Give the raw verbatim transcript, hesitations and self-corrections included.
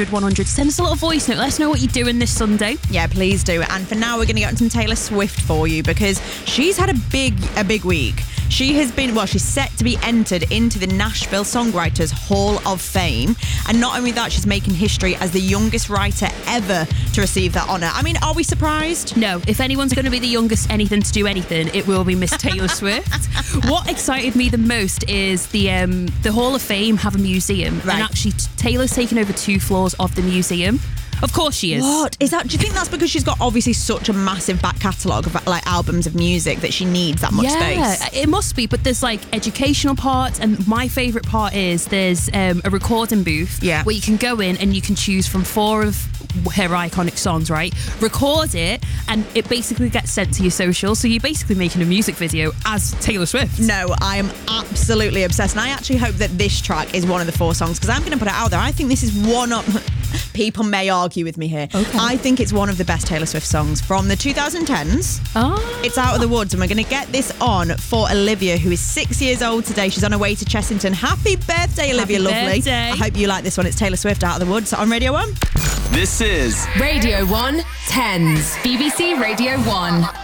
hundred one hundred. Send us a little voice note. Let us know what you're doing this Sunday. Yeah, please do. And for now, we're going to get on some Taylor Swift for you because she's had a big, a big week. She has been, well, she's set to be entered into the Nashville Songwriters Hall of Fame. And not only that, she's making history as the youngest writer ever to receive that honour. I mean, are we surprised? No. If anyone's going to be the youngest anything to do anything, it will be Miss Taylor Swift. What excited me the most is the um, the Hall of Fame have a museum. Right. And actually, Taylor's taken over two floors of the museum. Of course she is. What? Is that, do you think that's because she's got obviously such a massive back catalogue of like albums of music that she needs that much yeah, space? It must be, but there's like educational parts, and my favourite part is there's um, a recording booth yeah. where you can go in and you can choose from four of her iconic songs, right? Record it, and it basically gets sent to your social, so you're basically making a music video as Taylor Swift. No, I am absolutely obsessed, and I actually hope that this track is one of the four songs, because I'm going to put it out there. I think this is one of... People may argue with me here. Okay. I think it's one of the best Taylor Swift songs from the twenty tens. Oh. It's Out of the Woods, and we're going to get this on for Olivia, who is six years old today. She's on her way to Chessington. Happy birthday, Olivia. Happy Lovely. birthday. I hope you like this one. It's Taylor Swift, Out of the Woods on Radio one. This is Radio one Tens. B B C Radio one.